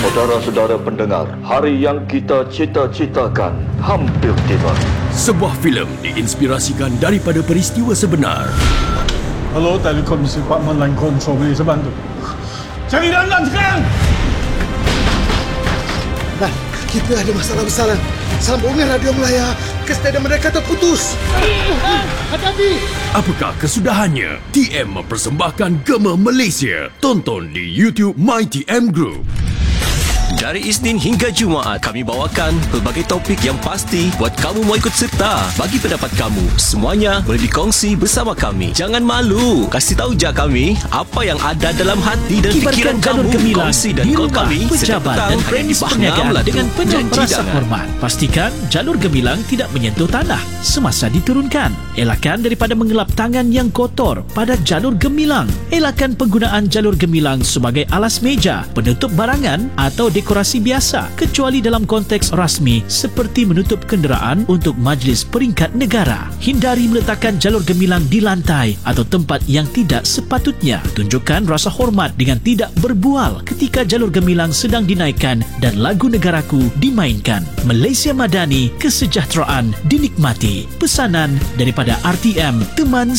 Saudara-saudara pendengar, hari yang kita cita-citakan hampir tiba. Sebuah filem diinspirasikan daripada peristiwa sebenar. Hello, Telekom Department Line Control, boleh saya bantu? Cari dalam sekarang! Nah, kita ada masalah besar. Sambungan radio Melaya ke stadium mereka terputus. Hati-hati! Apakah kesudahannya? TM mempersembahkan Gema Malaysia. Tonton di YouTube MyTM Group. Dari Isnin hingga Jumaat, kami bawakan pelbagai topik yang pasti buat kamu mau ikut serta. Bagi pendapat kamu, semuanya boleh dikongsi bersama kami. Jangan malu, kasih tahu je kami apa yang ada dalam hati dan fikiran kamu. Kongsi dan call kami pejabat dan premis perniagaan dengan penuh rasa hormat. Pastikan jalur gemilang tidak menyentuh tanah semasa diturunkan. Elakkan daripada mengelap tangan yang kotor pada jalur gemilang. Elakkan penggunaan jalur gemilang sebagai alas meja, penutup barangan atau dekorasi biasa kecuali dalam konteks rasmi seperti menutup kenderaan untuk majlis peringkat negara. Hindari meletakkan jalur gemilang di lantai atau tempat yang tidak sepatutnya. Tunjukkan rasa hormat dengan tidak berbual ketika jalur gemilang sedang dinaikkan dan lagu negaraku dimainkan. Malaysia Madani, kesejahteraan dinikmati. Pesanan daripada RTM, teman